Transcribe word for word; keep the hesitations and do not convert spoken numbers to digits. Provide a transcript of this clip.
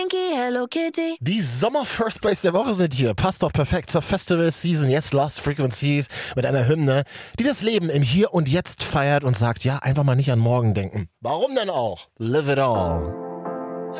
Hello Kitty. Die Sommer First Place der Woche sind hier. Passt doch perfekt zur Festival Season. Yes, Lost Frequencies mit einer Hymne, die das Leben im Hier und Jetzt feiert und sagt, ja, einfach mal nicht an morgen denken. Warum denn auch? Live it all.